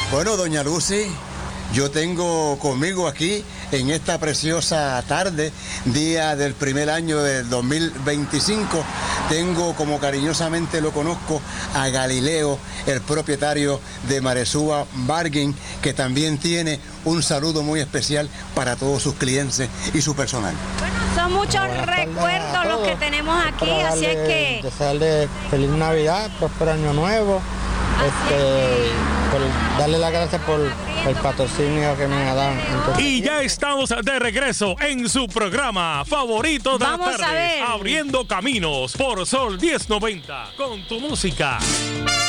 Bueno, doña Lucy, yo tengo conmigo aquí en esta preciosa tarde, día del primer año del 2025, tengo, como cariñosamente lo conozco, a Galileo, el propietario de Maresúa Bargain, que también tiene un saludo muy especial para todos sus clientes y su personal. Bueno, son muchos recuerdos los que tenemos aquí, así es que... Desearle feliz Navidad, próspero año nuevo, por darle las gracias por el patrocinio que me ha dado. Entonces, y ya estamos de regreso en su programa favorito de la tarde, Abriendo Caminos por Sol 1090, con tu música.